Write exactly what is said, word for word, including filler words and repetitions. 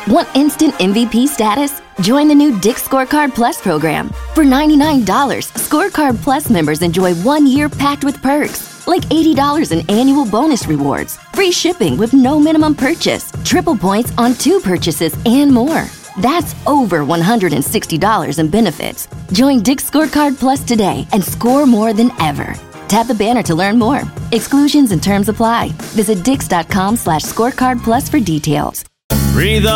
Want instant M V P status? Join the new Dick's Scorecard Plus program. For ninety-nine dollars, Scorecard Plus members enjoy one year packed with perks, like eighty dollars in annual bonus rewards, free shipping with no minimum purchase, triple points on two purchases, and more. That's over one hundred sixty dollars in benefits. Join Dick's Scorecard Plus today and score more than ever. Tap the banner to learn more. Exclusions and terms apply. Visit dix.com slash scorecard plus for details. Breathe